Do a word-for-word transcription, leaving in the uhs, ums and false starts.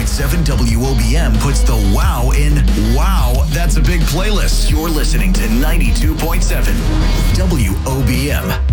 point seven W O B M puts the wow in wow, that's a big playlist. You're listening to ninety-two point seven W O B M.